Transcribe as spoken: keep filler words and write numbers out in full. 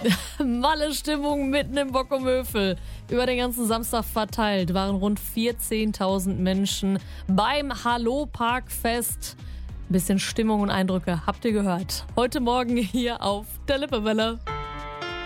Malle-Stimmung mitten im Bockumhövel. Über den ganzen Samstag verteilt waren rund vierzehntausend Menschen beim Hallo-Parkfest. Ein bisschen Stimmung und Eindrücke habt ihr gehört. Heute Morgen hier auf der Lippewelle.